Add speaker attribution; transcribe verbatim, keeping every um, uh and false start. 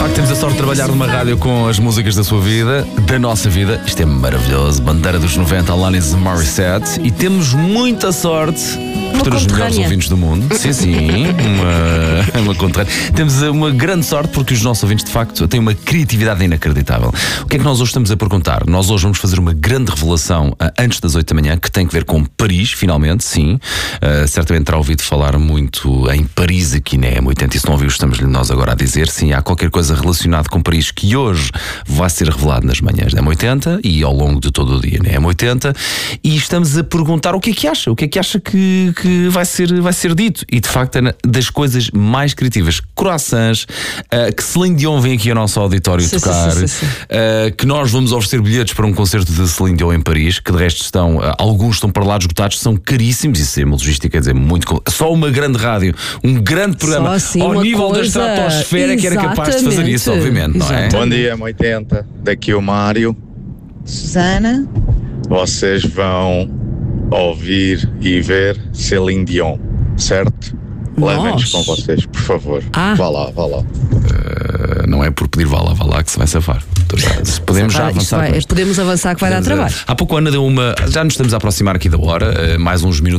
Speaker 1: facto, temos a sorte de trabalhar numa rádio com as músicas da sua vida, da nossa vida. Isto é maravilhoso. Bandeira dos noventa, Alanis Morissette. E temos muita sorte por ter os melhores ouvintes do mundo. Sim, sim. Uma, uma conterrânea. Temos uma grande sorte porque os nossos ouvintes, de facto, têm uma criatividade inacreditável. O que é que nós hoje estamos a perguntar? Nós hoje vamos fazer uma grande revelação uh, antes das oito da manhã, que tem que ver com Paris, finalmente, sim. Uh, certamente terá ouvido falar muito em Paris aqui na M oitenta. E se não ouviu, estamos-lhe nós agora a dizer. Sim, há qualquer coisa relacionada com Paris que hoje vai ser revelado nas manhãs da M oitenta e ao longo de todo o dia na M oitenta. E estamos a perguntar o que é que acha, o que é que acha que, que vai, ser, vai ser dito. E de facto é das coisas mais criativas. Croissants, uh, que Celine Dion vem aqui ao nosso auditório
Speaker 2: sim,
Speaker 1: tocar,
Speaker 2: sim, sim, sim.
Speaker 1: Uh, que nós vamos oferecer bilhetes para um concerto de Celine Dion em Paris, que de resto estão, uh, alguns estão para lá esgotados, são caríssimos. Isso é uma logística, quer dizer, muito. Só uma grande rádio, um grande programa
Speaker 2: assim,
Speaker 1: ao nível coisa... da estratosfera que era capaz de fazer isso, obviamente, não é?
Speaker 3: Bom dia, M oitenta. Daqui o Mário.
Speaker 4: Susana.
Speaker 3: Vocês vão ouvir e ver Celine Dion, certo? Levem-nos com vocês, por favor.
Speaker 2: Ah.
Speaker 3: Vá lá, vá lá.
Speaker 1: Uh, não é por pedir vá lá, vá lá que se vai safar. Podemos já avançar.
Speaker 2: Vai, podemos avançar que vai
Speaker 1: podemos
Speaker 2: dar trabalho.
Speaker 1: Há pouco a Ana deu uma. Já nos estamos a aproximar aqui da hora, uh, mais uns minutos.